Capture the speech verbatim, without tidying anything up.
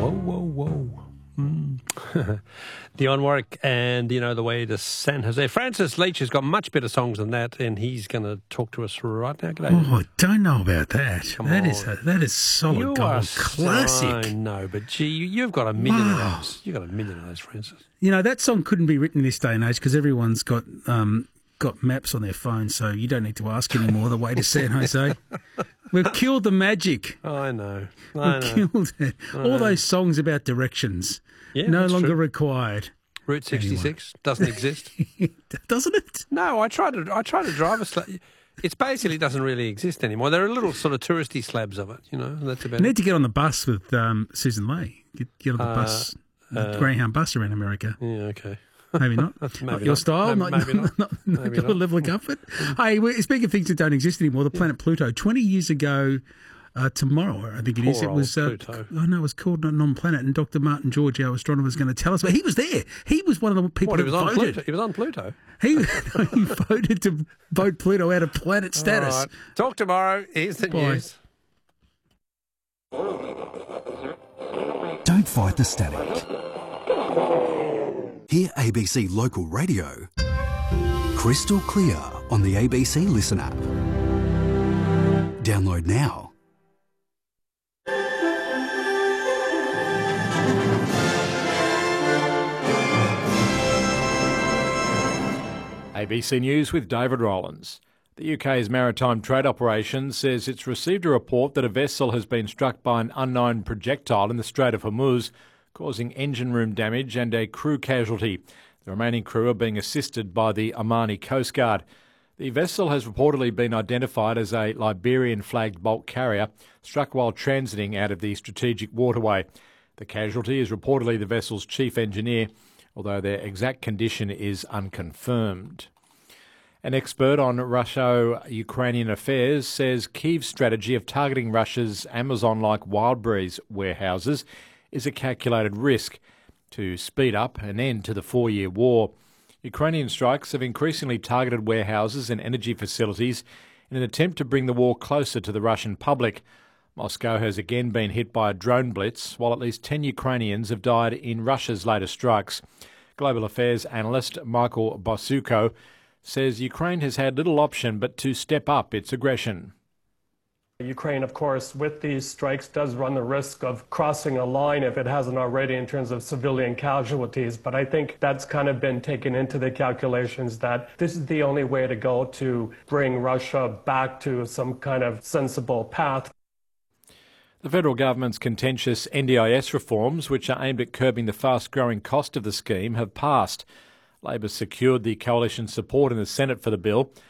Whoa, whoa, whoa. Mm. Dionne Warwick and, you know, The Way to San Jose. Francis Leach has got much better songs than that, and he's going to talk to us right now. G'day. Oh, I don't know about that. Come that on. is a, that is solid You gold are classic. I know, but gee, you, you've got a million Wow. of those. You've got a million of those, Francis. You know, that song couldn't be written in this day and age because everyone's got um, got maps on their phone, so you don't need to ask anymore. The Way to San Jose. We've killed the magic. I know. I We've know. killed it. I All know. those songs about directions. Yeah, no that's longer true. required. Route sixty-six doesn't exist. Doesn't it? No, I tried to. I tried to drive a slab. It's basically doesn't really exist anymore. There are little sort of touristy slabs of it, you know. And that's about You it. need to get on the bus with um, Susan Lee. Get, get on the Uh, bus, the uh, Greyhound bus around America. Yeah, okay. Maybe not. Maybe not not. your style. Maybe- not maybe not. not, not Maybe your not. level of comfort. Hey, we- speaking of things that don't exist anymore, the planet Pluto. Twenty years ago, uh, tomorrow, I think it is. Poor It was. old Uh, Pluto. oh no, it was called non-planet, and Doctor Martin George, our astronomer, was going to tell us. But he was there. He was one of the people What, he who was on voted. Pluto? He was on Pluto. He, he voted to vote Pluto out of planet status. All right. Talk tomorrow. Here's the Bye. news. Don't fight the static. Hear A B C Local Radio crystal clear on the A B C Listen app. Download now. A B C News with David Rowlands. The U K's Maritime Trade Operation says it's received a report that a vessel has been struck by an unknown projectile in the Strait of Hormuz, causing engine room damage and a crew casualty. The remaining crew are being assisted by the Omani Coast Guard. The vessel has reportedly been identified as a Liberian-flagged bulk carrier struck while transiting out of the strategic waterway. The casualty is reportedly the vessel's chief engineer, although their exact condition is unconfirmed. An expert on Russo-Ukrainian affairs says Kyiv's strategy of targeting Russia's Amazon-like Wildberries warehouses is a calculated risk to speed up an end to the four-year war. Ukrainian strikes have increasingly targeted warehouses and energy facilities in an attempt to bring the war closer to the Russian public. Moscow has again been hit by a drone blitz, while at least ten Ukrainians have died in Russia's latest strikes. Global affairs analyst Michael Bosuko says Ukraine has had little option but to step up its aggression. Ukraine, of course, with these strikes does run the risk of crossing a line if it hasn't already in terms of civilian casualties. But I think that's kind of been taken into the calculations that this is the only way to go to bring Russia back to some kind of sensible path. The federal government's contentious N D I S reforms, which are aimed at curbing the fast-growing cost of the scheme, have passed. Labor secured the coalition's support in the Senate for the bill,